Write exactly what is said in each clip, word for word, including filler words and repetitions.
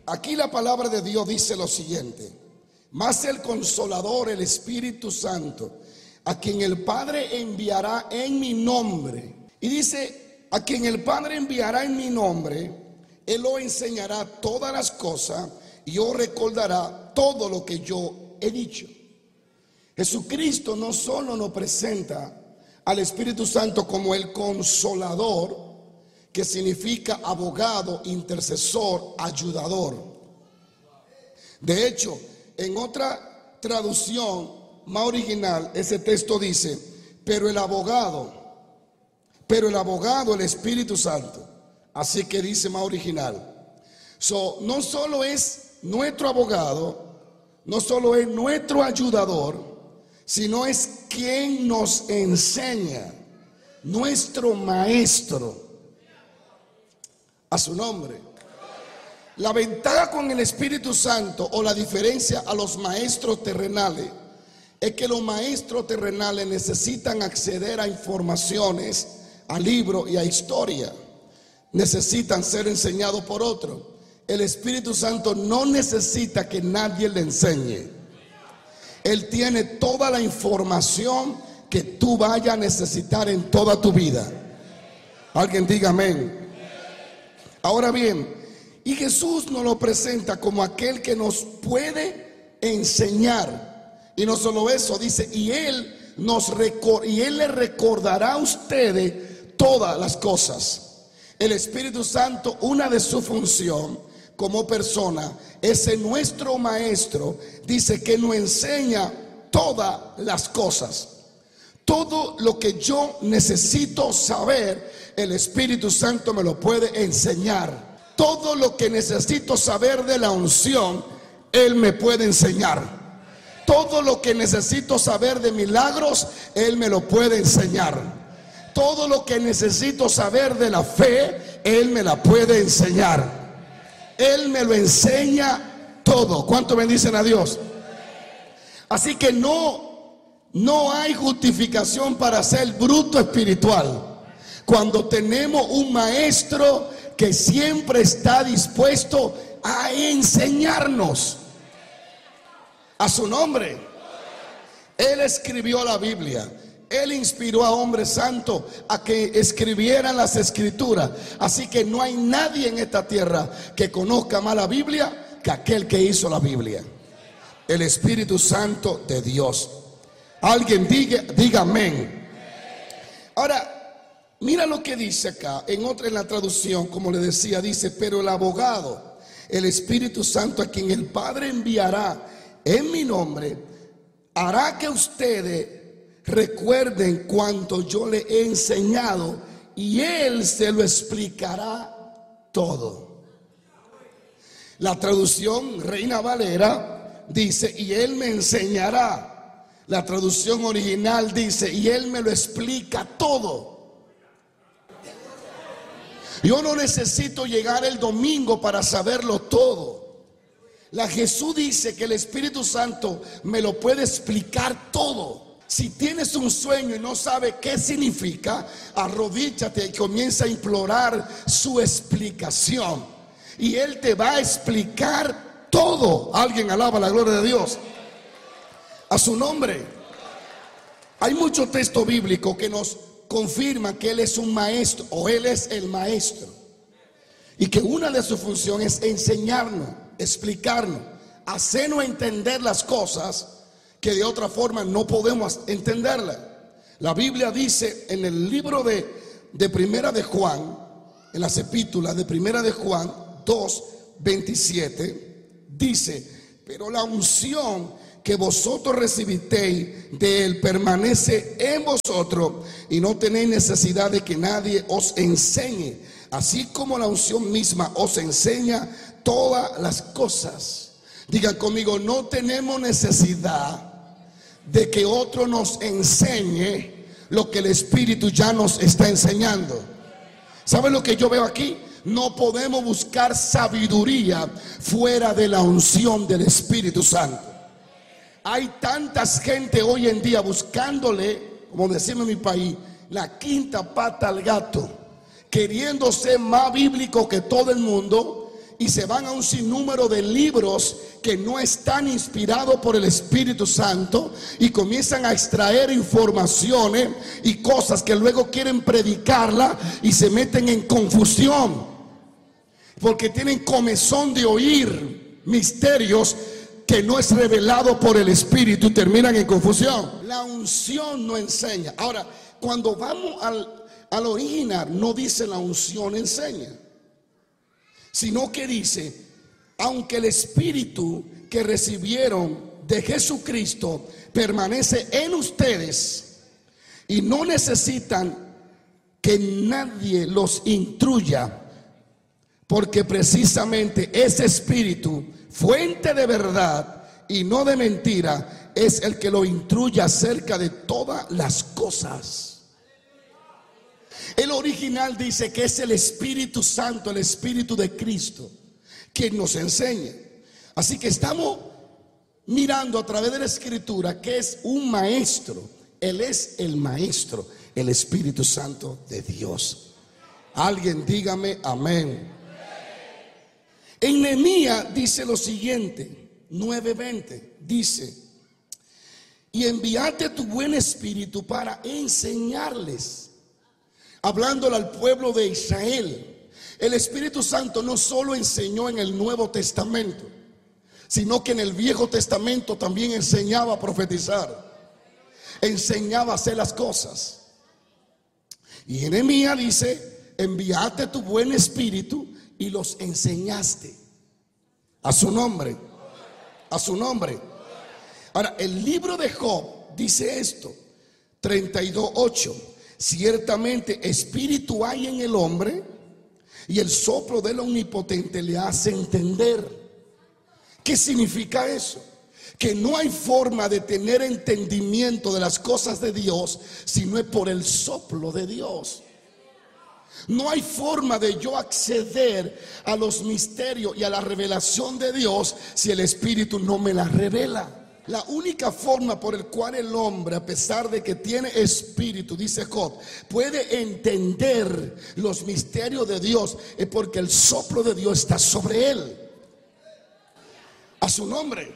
aquí la palabra de Dios dice lo siguiente: mas el Consolador, el Espíritu Santo, a quien el Padre enviará en mi nombre. Y dice, a quien el Padre enviará en mi nombre, Él os enseñará todas las cosas y os recordará todo lo que yo he dicho. Jesucristo no solo nos presenta al Espíritu Santo como el Consolador, que significa abogado, intercesor, ayudador. De hecho, en otra traducción más original, ese texto dice, pero el abogado, pero el abogado, el Espíritu Santo. Así que dice más original. So, no solo es nuestro abogado, no solo es nuestro ayudador, sino es quien nos enseña, nuestro maestro. A su nombre. La ventaja con el Espíritu Santo, o la diferencia a los maestros terrenales, es que los maestros terrenales necesitan acceder a informaciones, a libros y a historia. Necesitan ser enseñados por otros. El Espíritu Santo no necesita que nadie le enseñe. Él tiene toda la información que tú vayas a necesitar en toda tu vida. Alguien diga amén. Ahora bien, y Jesús nos lo presenta como aquel que nos puede enseñar. Y no solo eso, dice, y Él nos recor- y Él le recordará a ustedes todas las cosas. El Espíritu Santo, una de su función como persona, es en nuestro maestro, dice que nos enseña todas las cosas. Todo lo que yo necesito saber, el Espíritu Santo me lo puede enseñar. Todo lo que necesito saber de la unción, Él me puede enseñar. Todo lo que necesito saber de milagros, Él me lo puede enseñar. Todo lo que necesito saber de la fe, Él me la puede enseñar. Él me lo enseña todo. ¿Cuánto bendicen a Dios? Así que no, no hay justificación para ser bruto espiritual cuando tenemos un maestro que siempre está dispuesto a enseñarnos. A su nombre. Él escribió la Biblia. Él inspiró a hombres santos a que escribieran las escrituras. Así que no hay nadie en esta tierra que conozca más la Biblia que aquel que hizo la Biblia, el Espíritu Santo de Dios. Alguien diga, diga amén. Ahora, mira lo que dice acá, en otra, en la traducción, como le decía, dice, pero el abogado, el Espíritu Santo, a quien el Padre enviará en mi nombre, hará que ustedes recuerden cuanto yo le he enseñado, y Él se lo explicará todo. La traducción Reina Valera dice, y Él me enseñará. La traducción original dice, y Él me lo explica todo. Yo no necesito llegar el domingo para saberlo todo. La Jesús dice que el Espíritu Santo me lo puede explicar todo. Si tienes un sueño y no sabes qué significa, arrodíllate y comienza a implorar su explicación, y Él te va a explicar todo. Alguien alaba la gloria de Dios. A su nombre. Hay muchos textos bíblicos que nos confirman que Él es un maestro, o Él es el maestro, y que una de sus funciones es enseñarnos, explicarnos, hacernos entender las cosas que de otra forma no podemos entenderla. La Biblia dice en el libro de, de Primera de Juan, en las epístolas de Primera de Juan dos veintisiete, dice, pero la unción que vosotros recibisteis de Él permanece en vosotros, y no tenéis necesidad de que nadie os enseñe, así como la unción misma os enseña todas las cosas. Digan conmigo, no tenemos necesidad de que otro nos enseñe lo que el Espíritu ya nos está enseñando. ¿Saben lo que yo veo aquí? No podemos buscar sabiduría fuera de la unción del Espíritu Santo. Hay tantas gente hoy en día buscándole, como decimos en mi país, la quinta pata al gato, queriendo ser más bíblico que todo el mundo, y se van a un sinnúmero de libros que no están inspirados por el Espíritu Santo y comienzan a extraer informaciones y cosas que luego quieren predicarla y se meten en confusión porque tienen comezón de oír misterios que no es revelado por el Espíritu y terminan en confusión. La unción no enseña. Ahora, cuando vamos al, al original, no dice la unción enseña, sino que dice, aunque el Espíritu que recibieron de Jesucristo permanece en ustedes y no necesitan que nadie los instruya, porque precisamente ese Espíritu, fuente de verdad y no de mentira, es el que lo instruye acerca de todas las cosas. El original dice que es el Espíritu Santo, el Espíritu de Cristo, quien nos enseña. Así que estamos mirando a través de la Escritura que es un maestro. Él es el maestro, el Espíritu Santo de Dios. Alguien dígame amén. En Nehemías dice lo siguiente, nueve veinte, dice: y enviaste tu buen espíritu para enseñarles. Hablándole al pueblo de Israel, el Espíritu Santo no solo enseñó en el Nuevo Testamento, sino que en el Viejo Testamento también enseñaba a profetizar, enseñaba a hacer las cosas. Y en Nehemías dice: enviaste tu buen espíritu y los enseñaste. A su nombre, a su nombre. Ahora, el libro de Job dice esto, treinta y dos ocho: ciertamente espíritu hay en el hombre y el soplo del Omnipotente le hace entender. ¿Qué significa eso? Que no hay forma de tener entendimiento de las cosas de Dios si no es por el soplo de Dios. No hay forma de yo acceder a los misterios y a la revelación de Dios si el Espíritu no me la revela. La única forma por el cual el hombre, a pesar de que tiene espíritu, dice Job, puede entender los misterios de Dios es porque el soplo de Dios está sobre él. A su nombre.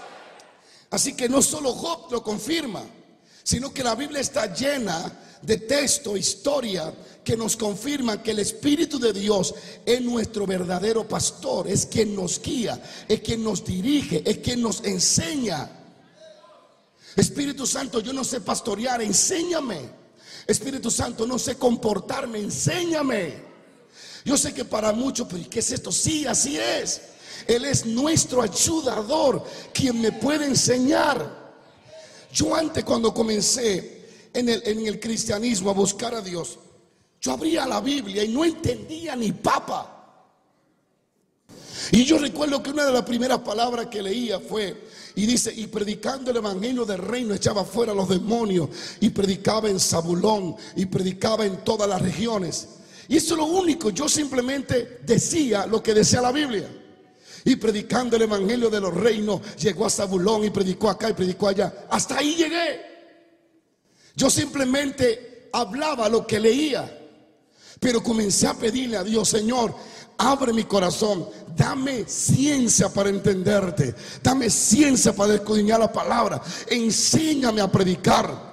Así que no solo Job lo confirma, sino que la Biblia está llena de texto, historia, que nos confirma que el Espíritu de Dios es nuestro verdadero pastor, es quien nos guía, es quien nos dirige, es quien nos enseña. Espíritu Santo, yo no sé pastorear, enséñame. Espíritu Santo, no sé comportarme, enséñame. Yo sé que para muchos, pero ¿qué es esto? Sí, así es. Él es nuestro ayudador, quien me puede enseñar. Yo antes, cuando comencé en el, en el cristianismo a buscar a Dios, yo abría la Biblia y no entendía ni papa. Y yo recuerdo que una de las primeras palabras que leía fue, y dice, y predicando el evangelio del reino echaba fuera a los demonios, y predicaba en Zabulón, y predicaba en todas las regiones. Y eso es lo único. Yo simplemente decía lo que decía la Biblia. Y predicando el evangelio de los reinos, llegó a Zabulón y predicó acá y predicó allá. Hasta ahí llegué. Yo simplemente hablaba lo que leía. Pero comencé a pedirle a Dios: Señor, abre mi corazón, dame ciencia para entenderte, dame ciencia para escudriñar la palabra, enséñame a predicar,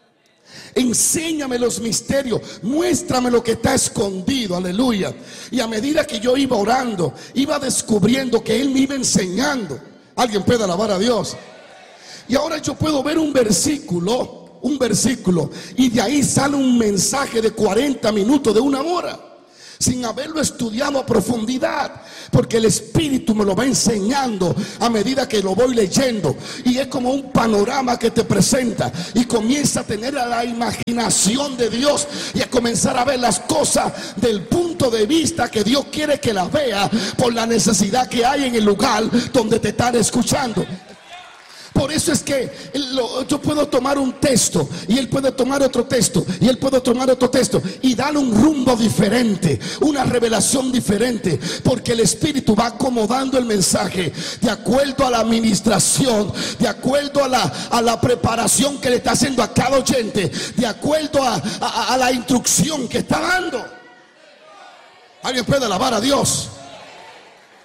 enséñame los misterios, muéstrame lo que está escondido, aleluya. Y a medida que yo iba orando, iba descubriendo que Él me iba enseñando. Alguien puede alabar a Dios. Y ahora yo puedo ver un versículo un versículo y de ahí sale un mensaje de cuarenta minutos, de una hora, sin haberlo estudiado a profundidad, porque el Espíritu me lo va enseñando a medida que lo voy leyendo, y es como un panorama que te presenta y comienza a tener la imaginación de Dios y a comenzar a ver las cosas del punto de vista que Dios quiere que las vea, por la necesidad que hay en el lugar donde te están escuchando. Por eso es que yo puedo tomar un texto y él puede tomar otro texto y él puede tomar otro texto y darle un rumbo diferente, una revelación diferente, porque el Espíritu va acomodando el mensaje de acuerdo a la administración, de acuerdo a la, a la preparación que le está haciendo a cada oyente, de acuerdo a, a, a la instrucción que está dando. ¿Alguien puede alabar a Dios?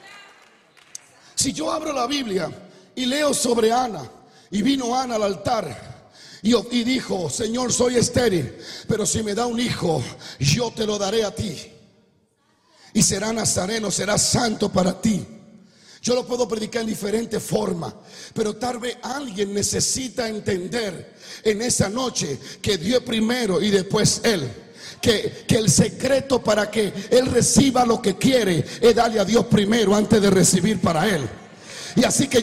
Si yo abro la Biblia y leo sobre Ana, y vino Ana al altar y, y dijo: Señor, soy estéril, pero si me da un hijo, yo te lo daré a ti, y será nazareno, será santo para ti. Yo lo puedo predicar en diferentes formas, pero tal vez alguien necesita entender en esa noche que Dios primero y después Él. Que, que el secreto para que Él reciba lo que quiere es darle a Dios primero antes de recibir para Él. Y así que